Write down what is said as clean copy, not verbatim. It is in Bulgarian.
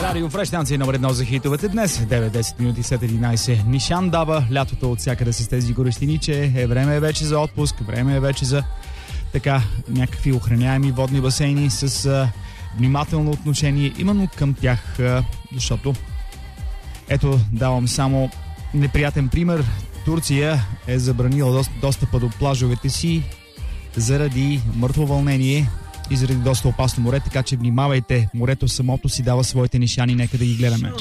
Радио Фреш, станция номер 1 за хитовете днес. 9-10 минути след 11. Нишан дава лятото от всякъде с тези горещини, че време е вече за отпуск, време е вече за така някакви охраняеми водни басейни с внимателно отношение именно към тях, защото ето давам само неприятен пример. Турция е забранила достъпа до плажовете си заради мъртво вълнение и заради доста опасно море, така че внимавайте, морето самото си дава своите нишани, нека да ги гледаме.